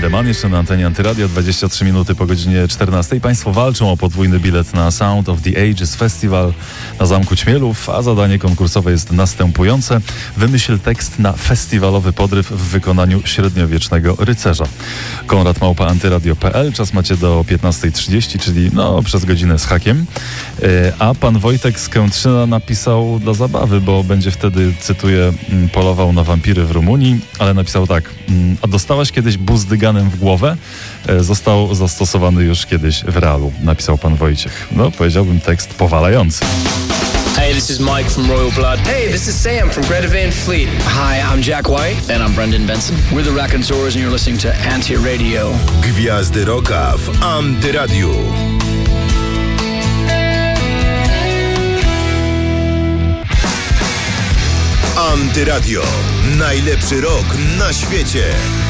Lindemann, jeszcze na antenie Antyradio, 23 minuty po godzinie 14. Państwo walczą o podwójny bilet na Sound of the Ages Festival na Zamku Ćmielów, a zadanie konkursowe jest następujące. Wymyśl tekst na festiwalowy podryw w wykonaniu średniowiecznego rycerza. Konrad@antyradio.pl. Czas macie do 15:30, czyli przez godzinę z hakiem. A pan Wojtek z Kętrzyna napisał dla zabawy, bo będzie wtedy, cytuję, polował na wampiry w Rumunii, ale napisał tak: a dostałaś kiedyś buzdyganem w głowę? Został zastosowany już kiedyś w realu, napisał pan Wojciech. Powiedziałbym tekst powalający. Hey, this is Mike from Royal Blood. Hey, this is Sam from Greta Van Fleet. Hi, I'm Jack White. And I'm Brendan Benson. We're the Raconteurs and you're listening to Anti-Radio. Gwiazdy Rocka w Antyradiu. Antyradio. Najlepszy rock na świecie.